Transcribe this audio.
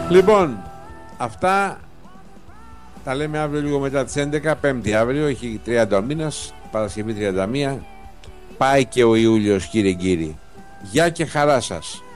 Λοιπόν, αυτά τα λέμε αύριο λίγο μετά τις 11, 5η αύριο, έχει 30 ο μήνας, Παρασκευή 31. Πάει και ο Ιούλιος, κύριε κύριοι. Γεια και χαρά σας.